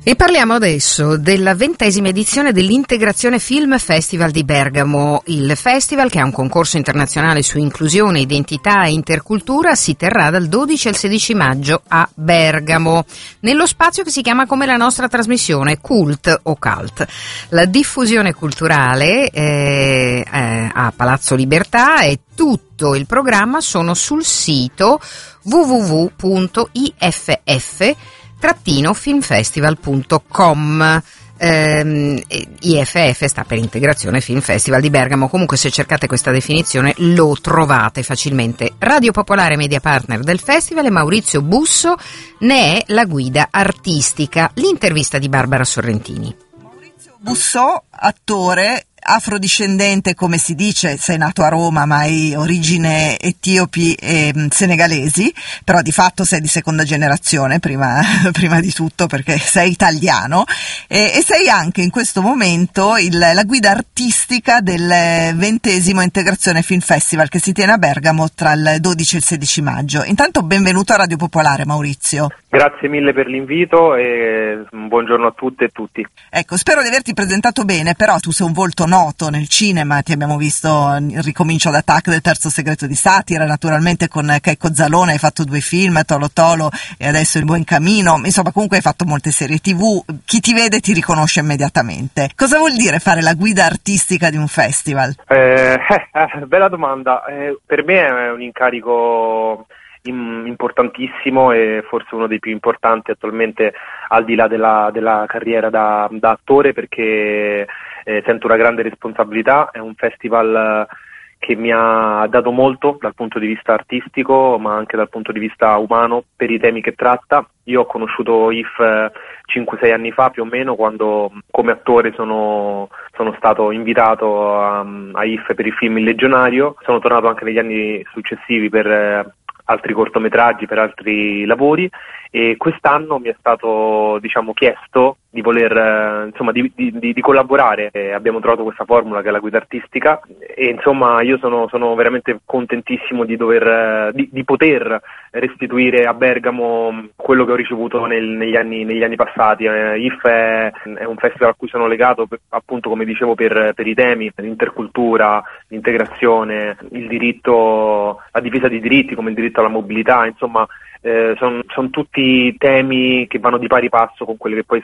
E parliamo adesso della 20ª edizione dell'Integrazione Film Festival di Bergamo. Il festival, che è un concorso internazionale su inclusione, identità e intercultura, si terrà dal 12 al 16 maggio a Bergamo, nello spazio che si chiama come la nostra trasmissione, Cult o Cult. La diffusione culturale a Palazzo Libertà e tutto il programma sono sul sito www.iff-filmfestival.com. IFF sta per Integrazione Film Festival di Bergamo. Comunque, se cercate questa definizione lo trovate facilmente. Radio Popolare, media partner del festival, e Maurizio Busso ne è la guida artistica. L'intervista di Barbara Sorrentini. Maurizio Busso, attore afrodiscendente, come si dice, sei nato a Roma ma hai origine etiopi e senegalesi, però di fatto sei di seconda generazione prima di tutto, perché sei italiano e sei anche in questo momento la guida artistica del 20° Integrazione Film Festival che si tiene a Bergamo tra il 12 e il 16 maggio. Intanto benvenuto a Radio Popolare, Maurizio. Grazie mille per l'invito e buongiorno a tutte e tutti. Ecco, spero di averti presentato bene, però tu sei un volto noto nel cinema, ti abbiamo visto in Ricomincio d'attacco del Terzo segreto di satira, naturalmente con Checco Zalone hai fatto 2 film, Tolo Tolo e adesso Il buon cammino, insomma comunque hai fatto molte serie TV, chi ti vede ti riconosce immediatamente. Cosa vuol dire fare la guida artistica di un festival? Bella domanda, per me è un incarico importantissimo e forse uno dei più importanti attualmente, al di là della carriera da attore, perché sento una grande responsabilità. È un festival che mi ha dato molto dal punto di vista artistico, ma anche dal punto di vista umano, per i temi che tratta. Io ho conosciuto IF 5-6 anni fa più o meno, quando come attore sono stato invitato a IF per il film Il Legionario. Sono tornato anche negli anni successivi per altri cortometraggi, per altri lavori, e quest'anno mi è stato chiesto di voler di collaborare. Abbiamo trovato questa formula che è la guida artistica e io sono veramente contentissimo di poter restituire a Bergamo quello che ho ricevuto negli anni passati. IF è un festival a cui sono legato appunto, come dicevo, per i temi, l'intercultura, l'integrazione, il diritto, la difesa dei diritti come il diritto alla mobilità, sono tutti temi che vanno di pari passo con quelle che poi